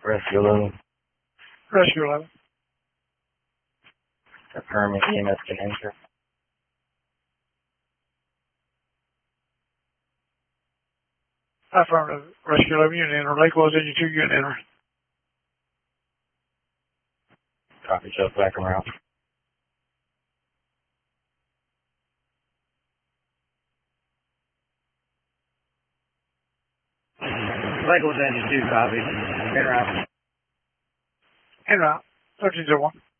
Rescue 11. Rescue 11. Confirming EMS can enter. Affirmative. Rescue 11 unit enter. Lake Wales Engine 2 unit enter. Copy, just back around. Lake Wales Engine 2 copy. En route. En route. 1301.